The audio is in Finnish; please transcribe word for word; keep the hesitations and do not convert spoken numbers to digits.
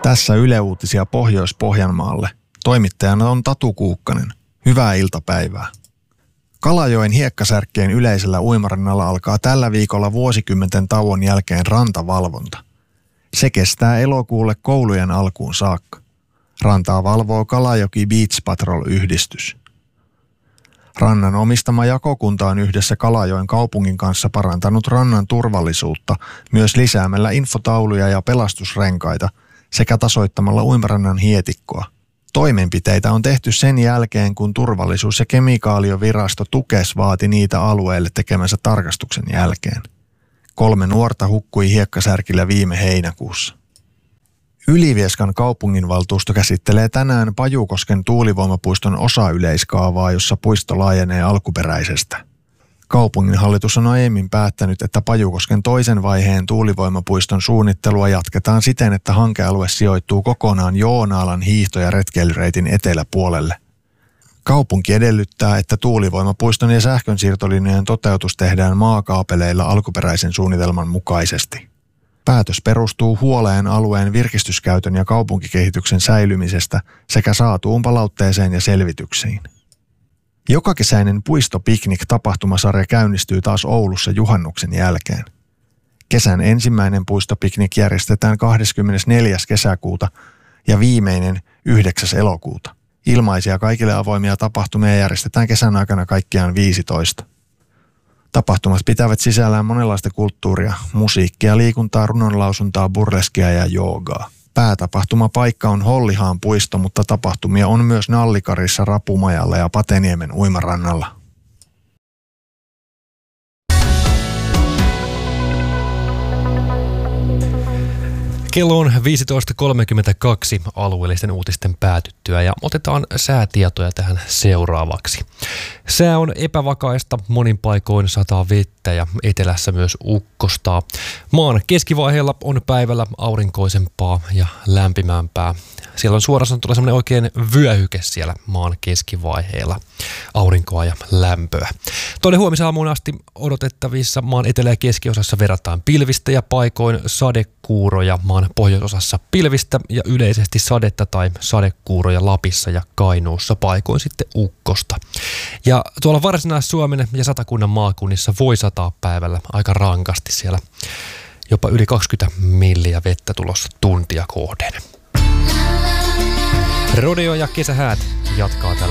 Tässä Yle Uutisia Pohjois-Pohjanmaalle. Toimittajana on Tatu Kuukkanen. Hyvää iltapäivää. Kalajoen hiekkasärkkien yleisellä uimarannalla alkaa tällä viikolla vuosikymmenten tauon jälkeen rantavalvonta. Se kestää elokuulle koulujen alkuun saakka. Rantaa valvoo Kalajoki Beach Patrol-yhdistys. Rannan omistama jakokunta on yhdessä Kalajoen kaupungin kanssa parantanut rannan turvallisuutta myös lisäämällä infotauluja ja pelastusrenkaita sekä tasoittamalla uimarannan hietikkoa. Toimenpiteitä on tehty sen jälkeen, kun turvallisuus- ja kemikaaliovirasto Tukes vaati niitä alueelle tekemänsä tarkastuksen jälkeen. Kolme nuorta hukkui hiekkasärkillä viime heinäkuussa. Ylivieskan kaupunginvaltuusto käsittelee tänään Pajukosken tuulivoimapuiston osayleiskaavaa, jossa puisto laajenee alkuperäisestä. Kaupunginhallitus on aiemmin päättänyt, että Pajukosken toisen vaiheen tuulivoimapuiston suunnittelua jatketaan siten, että hankealue sijoittuu kokonaan Joonaalan hiihto- ja retkeilyreitin eteläpuolelle. Kaupunki edellyttää, että tuulivoimapuiston ja sähkönsiirtolinjojen toteutus tehdään maakaapeleilla alkuperäisen suunnitelman mukaisesti. Päätös perustuu huoleen alueen virkistyskäytön ja kaupunkikehityksen säilymisestä sekä saatuun palautteeseen ja selvityksiin. Jokakesäinen puistopiknik-tapahtumasarja käynnistyy taas Oulussa juhannuksen jälkeen. Kesän ensimmäinen puistopiknik järjestetään kahdeskymmenesneljäs kesäkuuta ja viimeinen yhdeksäs elokuuta. Ilmaisia kaikille avoimia tapahtumia järjestetään kesän aikana kaikkiaan viisitoista. Tapahtumat pitävät sisällään monenlaista kulttuuria, musiikkia, liikuntaa, runonlausuntaa, burleskia ja joogaa. Päätapahtumapaikka on Hollihaan puisto, mutta tapahtumia on myös Nallikarissa, Rapumajalla ja Pateniemen uimarannalla. Kello on viisitoista kolmekymmentäkaksi alueellisten uutisten päätyttyä ja otetaan säätietoja tähän seuraavaksi. Sää on epävakaista, monin paikoin sataa vettä ja etelässä myös ukkostaa. Maan keskivaiheella on päivällä aurinkoisempaa ja lämpimämpää. Siellä on suoraan sanottuna semmoinen oikein vyöhyke siellä maan keskivaiheella, aurinkoa ja lämpöä. Tuonne huomisaamuun asti odotettavissa maan etelä- ja keskiosassa verrataan pilvistä ja paikoin sadekuuroja, maan pohjoisosassa pilvistä ja yleisesti sadetta tai sadekuuroja Lapissa ja Kainuussa, paikoin sitten ukkosta. Ja tuolla Varsinais-Suomen ja Satakunnan maakunnissa voi sataa päivällä aika rankasti, siellä jopa yli kaksikymmentä milliä vettä tulossa tuntia kohden. Rodeo ja kesähäät jatkaa täällä